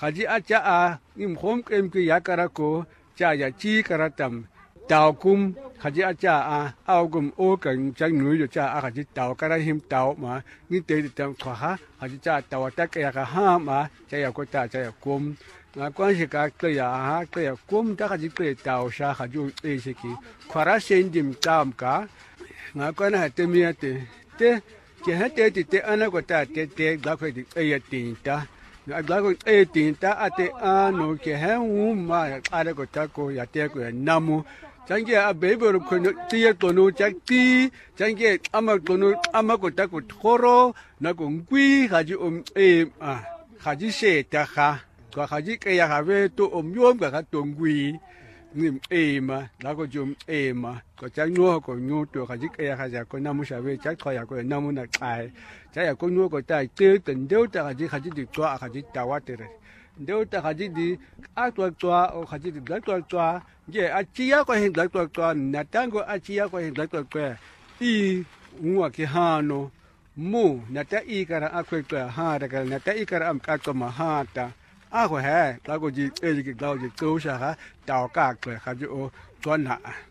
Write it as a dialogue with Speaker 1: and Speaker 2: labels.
Speaker 1: Haji aja im home kem ki yakarako cha ya chi karatam tàu cung haji aja gum o kan chang nui cha haji tàu karahim tàu mà ni te tam kha haji cha tàu ta ka ha mà cha ya ko ta cha ya kum na quan hệ ka ke ya kum ta haji ke tàu sa haji e se ki khara sen dim tam ka na quan ha te mi te ke ha te ana ko ta te da ko ti e ya tin ta na da ko e tin ta ate no ke ha ma ara ko ta ko ya te ko namu Jange a baby ko tiye to no jakti jange ama ko ta ko thoro na ko ngui haji haji se ta kha ko haji ke ya have to yom ka to ngui ni ma na ko jum ma ko chang no ko nyu to haji ke ya ha ko na mu sha we chak tho ya ko na mu na kai cha ya ko nyu ko ta te ten deu ta haji di to haji ta wa te Deu ta haji di tua o haji di tua ye achia ko hin tua na tango achia ko hin tua I ngwa ki hano mu na ta I kara akwe tua ha da kara na ta I kara am ka to ma ha ta a ko he ta ko ji e ji ki dau ji ko sha ha tao ka ko haji o tua na